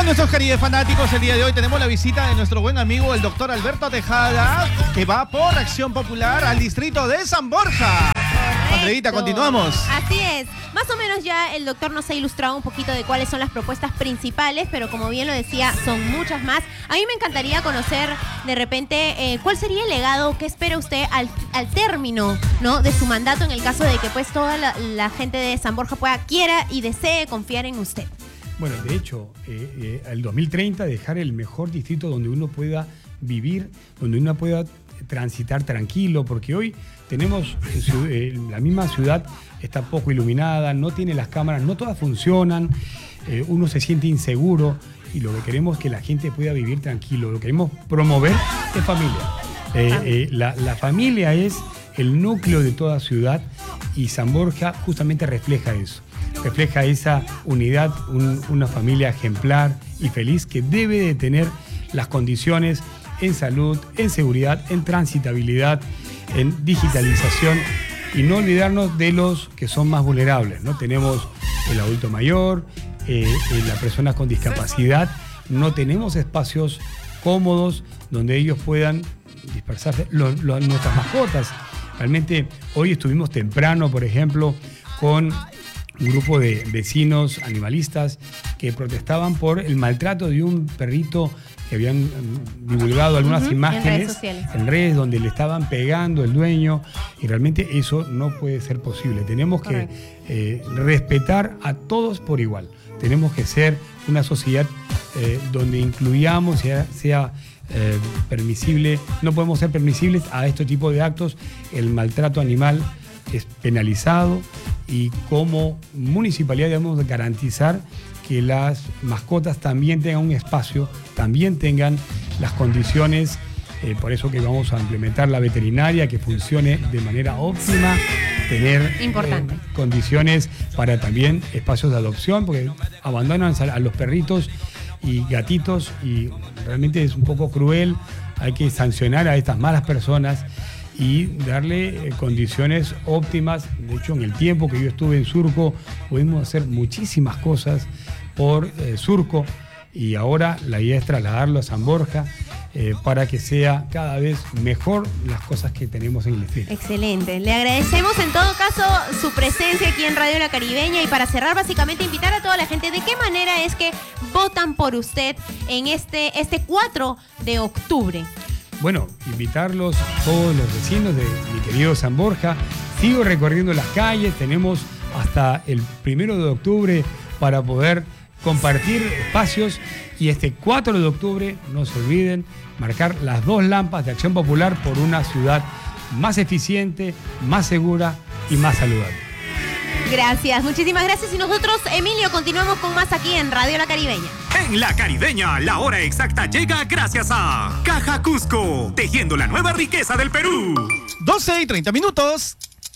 nuestros queridos fanáticos, el día de hoy tenemos la visita de nuestro buen amigo el doctor Alberto Tejada, que va por Acción Popular al distrito de San Borja. Andreita, continuamos. Así es. Más o menos ya el doctor nos ha ilustrado un poquito de cuáles son las propuestas principales, pero como bien lo decía, son muchas más. A mí me encantaría conocer de repente cuál sería el legado que espera usted al término, ¿no?, de su mandato, en el caso de que pues toda la gente de San Borja quiera y desee confiar en usted. Bueno, de hecho, el 2030 dejar el mejor distrito donde uno pueda vivir, donde uno pueda transitar tranquilo, porque hoy tenemos la misma ciudad está poco iluminada, no tiene las cámaras, no todas funcionan, uno se siente inseguro y lo que queremos es que la gente pueda vivir tranquilo, lo que queremos promover es familia. La familia es el núcleo de toda ciudad y San Borja justamente refleja eso. Refleja esa unidad, una familia ejemplar y feliz que debe de tener las condiciones en salud, en seguridad, en transitabilidad, en digitalización y no olvidarnos de los que son más vulnerables, ¿no? Tenemos el adulto mayor, las personas con discapacidad, no tenemos espacios cómodos donde ellos puedan dispersarse, nuestras mascotas. Realmente hoy estuvimos temprano, por ejemplo, con un grupo de vecinos animalistas que protestaban por el maltrato de un perrito que habían divulgado algunas imágenes en redes donde le estaban pegando el dueño, y realmente eso no puede ser posible. Tenemos que respetar a todos por igual. Tenemos que ser una sociedad donde incluyamos, sea permisible, no podemos ser permisibles a este tipo de actos. El maltrato animal es penalizado y como municipalidad debemos garantizar que las mascotas también tengan un espacio, también tengan las condiciones, por eso que vamos a implementar la veterinaria que funcione de manera óptima, tener condiciones para también espacios de adopción, porque abandonan a los perritos y gatitos y realmente es un poco cruel. Hay que sancionar a estas malas personas y darle condiciones óptimas. De hecho, en el tiempo que yo estuve en Surco, pudimos hacer muchísimas cosas por Surco y ahora la idea es trasladarlo a San Borja para que sea cada vez mejor las cosas que tenemos en el distrito. Excelente. Le agradecemos en todo caso su presencia aquí en Radio La Caribeña y para cerrar, básicamente invitar a toda la gente de qué manera es que votan por usted en este 4 de octubre. Bueno, invitarlos todos los vecinos de mi querido San Borja. Sigo recorriendo las calles, tenemos hasta el 1 de octubre para poder compartir espacios y este 4 de octubre, no se olviden, marcar las 2 lámparas de Acción Popular por una ciudad más eficiente, más segura y más saludable. Gracias, muchísimas gracias. Y nosotros, Emilio, continuamos con más aquí en Radio La Caribeña. En La Caribeña, la hora exacta llega gracias a Caja Cusco, tejiendo la nueva riqueza del Perú. 12:30.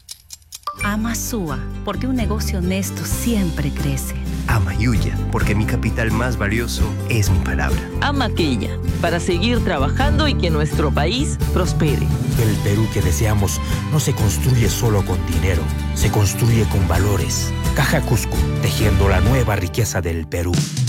Ama Súa, porque un negocio honesto siempre crece. Ama Yuya, porque mi capital más valioso es mi palabra. Ama Quilla, para seguir trabajando y que nuestro país prospere. El Perú que deseamos no se construye solo con dinero, se construye con valores. Caja Cusco, tejiendo la nueva riqueza del Perú.